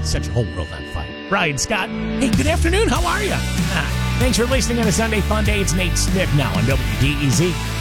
Set your whole world on fire. Brian Scott. Hey, good afternoon. How are you? Thanks for listening on a Sunday fun day. It's Nate Smith now on WDEZ.